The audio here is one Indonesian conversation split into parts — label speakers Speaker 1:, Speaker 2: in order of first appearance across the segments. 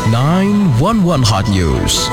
Speaker 1: 911 Hot News.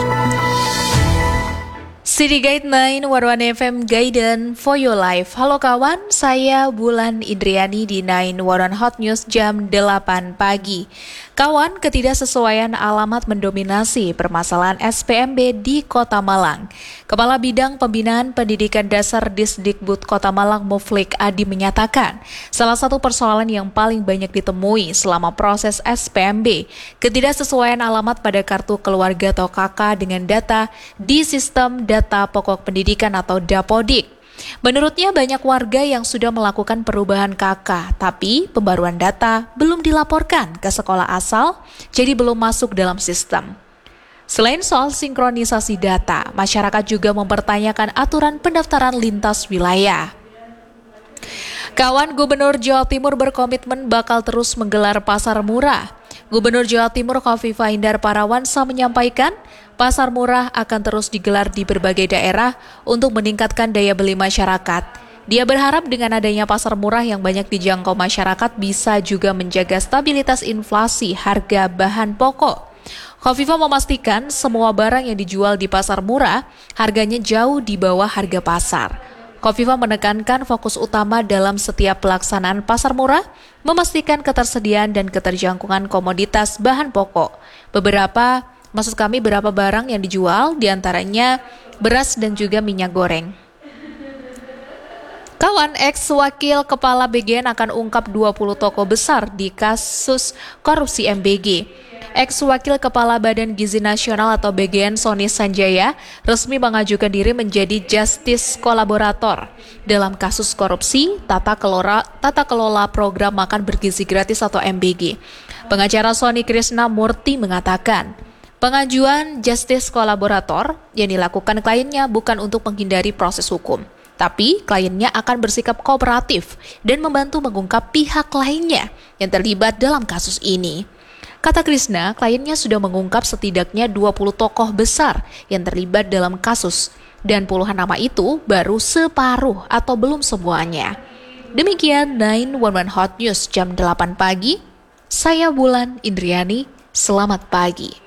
Speaker 2: City Guide 911 FM Guidance for Your Life. Halo kawan, saya Bulan Indriani di 911 Hot News jam 8 pagi. Kawan, ketidaksesuaian alamat mendominasi permasalahan SPMB di Kota Malang. Kepala Bidang Pembinaan Pendidikan Dasar Disdikbud Kota Malang Muflik Adi menyatakan, salah satu persoalan yang paling banyak ditemui selama proses SPMB, ketidaksesuaian alamat pada kartu keluarga atau KK dengan data di sistem data pokok pendidikan atau Dapodik. Menurutnya banyak warga yang sudah melakukan perubahan KK, tapi pembaruan data belum dilaporkan ke sekolah asal, jadi belum masuk dalam sistem. Selain soal sinkronisasi data, masyarakat juga mempertanyakan aturan pendaftaran lintas wilayah. Kawan, Gubernur Jawa Timur berkomitmen bakal terus menggelar pasar murah. Gubernur Jawa Timur Khofifah Indar Parawansa menyampaikan, pasar murah akan terus digelar di berbagai daerah untuk meningkatkan daya beli masyarakat. Dia berharap dengan adanya pasar murah yang banyak dijangkau masyarakat bisa juga menjaga stabilitas inflasi harga bahan pokok. Khofifah memastikan semua barang yang dijual di pasar murah harganya jauh di bawah harga pasar. Khofifah menekankan fokus utama dalam setiap pelaksanaan pasar murah, memastikan ketersediaan dan keterjangkauan komoditas bahan pokok. Berapa barang yang dijual, diantaranya beras dan juga minyak goreng. Kawan, ex-wakil Kepala BGN akan ungkap 20 tokoh besar di kasus korupsi MBG. Ex-wakil Kepala Badan Gizi Nasional atau BGN Sony Sanjaya resmi mengajukan diri menjadi justice kolaborator dalam kasus korupsi tata kelola program makan bergizi gratis atau MBG. Pengacara Sony Krishna Murti mengatakan, pengajuan justice kolaborator yang dilakukan kliennya bukan untuk menghindari proses hukum, tapi kliennya akan bersikap kooperatif dan membantu mengungkap pihak lainnya yang terlibat dalam kasus ini. Kata Krishna, kliennya sudah mengungkap setidaknya 20 tokoh besar yang terlibat dalam kasus, dan puluhan nama itu baru separuh atau belum semuanya. Demikian 911 Hot News jam 8 pagi. Saya Bulan Indriani, selamat pagi.